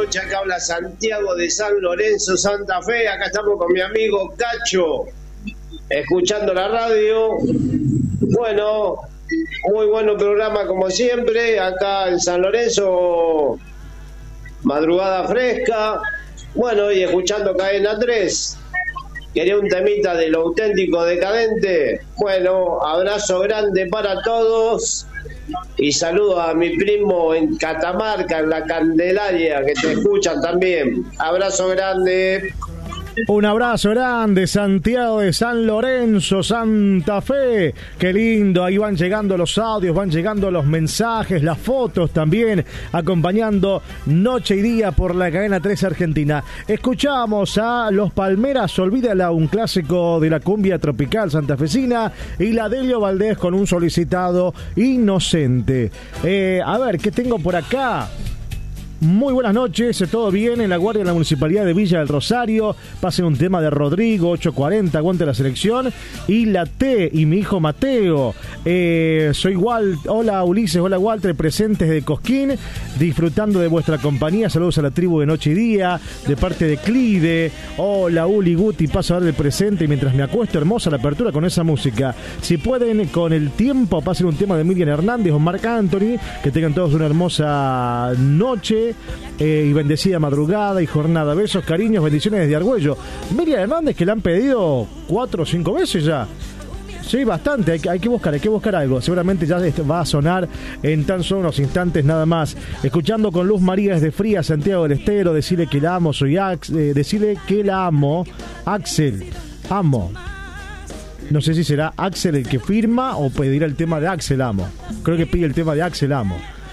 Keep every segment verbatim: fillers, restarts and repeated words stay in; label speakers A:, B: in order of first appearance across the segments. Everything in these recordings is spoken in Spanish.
A: noches. Acá habla Santiago de San Lorenzo, Santa Fe. Acá estamos con mi amigo Cacho, escuchando la radio. Bueno, muy bueno programa como siempre. Acá en San Lorenzo, madrugada fresca. Bueno, y escuchando Cadena tres. Quería un temita de lo auténtico decadente. Bueno, abrazo grande para todos. Y saludo a mi primo en Catamarca, en la Candelaria, que te escuchan también. Abrazo grande.
B: Un abrazo grande, Santiago de San Lorenzo, Santa Fe. Qué lindo, ahí van llegando los audios, van llegando los mensajes, las fotos también, acompañando noche y día por la Cadena tres Argentina. Escuchamos a Los Palmeras, Olvídala, un clásico de la cumbia tropical santafesina, y la Delio Valdés con un solicitado Inocente. Eh, a ver, ¿qué tengo por acá? Muy buenas noches, todo bien en la guardia de la Municipalidad de Villa del Rosario. Pasen un tema de Rodrigo, ocho cuarenta, aguante la selección. Y la T y mi hijo Mateo. Eh, soy Walt, hola Ulises, hola Walter, presentes de Cosquín, disfrutando de vuestra compañía. Saludos a la tribu de Noche y Día, de parte de Clide. Hola Uli, Guti, paso a ver el presente mientras me acuesto. Hermosa la apertura con esa música. Si pueden, con el tiempo, pasen un tema de Miriam Hernández o Marc Anthony. Que tengan todos una hermosa noche. Eh, y bendecida madrugada y jornada. Besos, cariños, bendiciones desde Argüello. Miriam Hernández, que le han pedido cuatro o cinco veces ya. Sí, bastante, hay que, hay que buscar, hay que buscar algo. Seguramente ya va a sonar en tan solo unos instantes nada más. Escuchando con Luz María desde Fría, Santiago del Estero. Decirle que la amo, soy Ax, eh, decirle que la amo, Axel, amo. No sé si será Axel el que firma o pedirá el tema de Axel Amo. Creo que pide el tema de Axel Amo.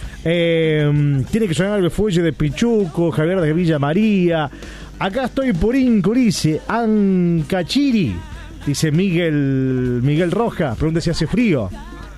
B: Eh, tiene que sonar el fuelle de Pichuco, Javier de Villa María. Acá estoy Purín, Curice, Ancachiri, dice Miguel Miguel Rojas. Pregunta si hace frío.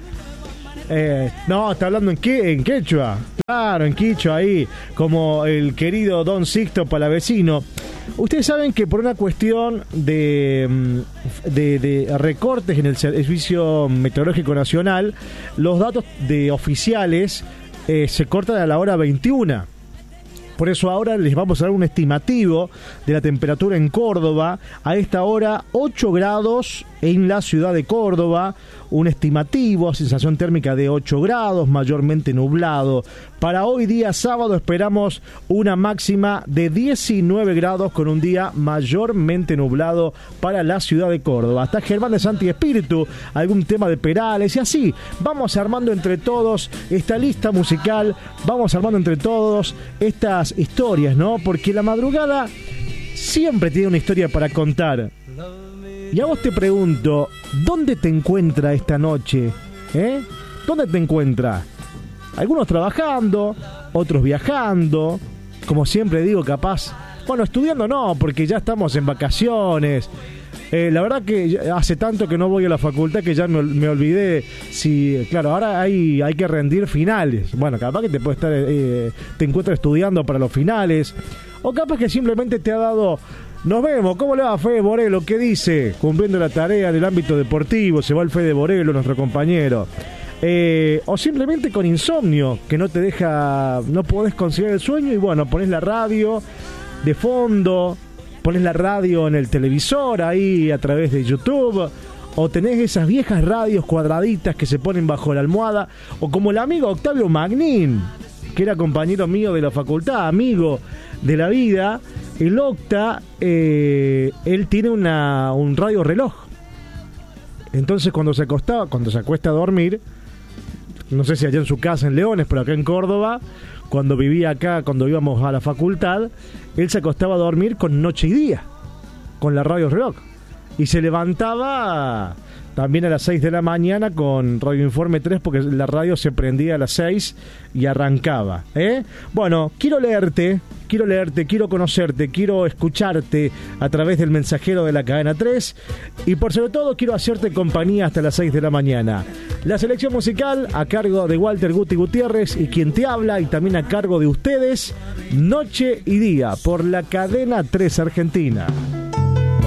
B: Eh, no, está hablando en qué, en quechua. Claro, en quechua ahí, como el querido Don Sixto Palavecino. Ustedes saben que por una cuestión de, de, de recortes en el Servicio Meteorológico Nacional, los datos de oficiales Eh, se cortan a la hora veintiuna. Por eso ahora les vamos a dar un estimativo de la temperatura en Córdoba. A esta hora, ocho grados en la ciudad de Córdoba. Un estimativo, sensación térmica de ocho grados, mayormente nublado. Para hoy día sábado esperamos una máxima de diecinueve grados con un día mayormente nublado para la ciudad de Córdoba. Hasta Germán de Santi Espíritu, algún tema de Perales y así. Vamos armando entre todos esta lista musical, vamos armando entre todos estas historias, ¿no? Porque la madrugada siempre tiene una historia para contar. Y a vos te pregunto, ¿dónde te encuentra esta noche? ¿Eh? ¿Dónde te encuentra? Algunos trabajando, otros viajando, como siempre digo, capaz, bueno, estudiando no, porque ya estamos en vacaciones. Eh, la verdad que hace tanto que no voy a la facultad que ya me, me olvidé si, claro, ahora hay, hay que rendir finales. Bueno, capaz que te puede estar, eh, te encuentras estudiando para los finales, o capaz que simplemente te ha dado... Nos vemos, ¿cómo le va a Fede Borelo? ¿Qué dice? Cumpliendo la tarea en el ámbito deportivo, se va el Fede Borelo, nuestro compañero. Eh, o simplemente con insomnio, que no te deja, no podés conciliar el sueño y bueno, pones la radio de fondo, pones la radio en el televisor ahí a través de YouTube, o tenés esas viejas radios cuadraditas que se ponen bajo la almohada, o como el amigo Octavio Magnín, que era compañero mío de la facultad, amigo de la vida. El Octa, eh, él tiene una, un radio reloj. Entonces cuando se acostaba, cuando se acuesta a dormir, no sé si allá en su casa en Leones, pero acá en Córdoba, cuando vivía acá, cuando íbamos a la facultad, él se acostaba a dormir con Noche y Día, con la radio reloj. Y se levantaba también a las seis de la mañana con Radio Informe tres, porque la radio se prendía a las seis y arrancaba, ¿eh? Bueno, quiero leerte, quiero leerte, quiero conocerte, quiero escucharte a través del mensajero de la Cadena tres y por sobre todo quiero hacerte compañía hasta las seis de la mañana. La selección musical a cargo de Walter Guti Gutiérrez y quien te habla, y también a cargo de ustedes, Noche y Día por la Cadena tres Argentina.